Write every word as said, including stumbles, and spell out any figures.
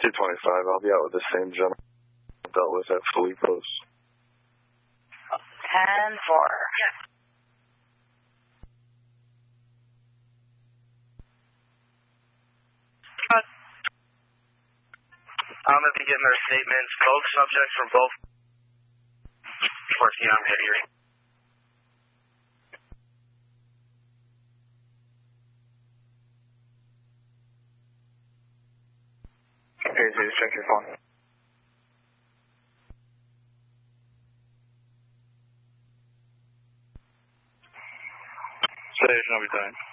two twenty-five, I'll be out with the same gentleman I dealt with at Filippo's. ten four. Yes. I'm going to be getting their statements. Both subjects from both fourteen on hearing. Okay, please check your phone. Station, I'll be time.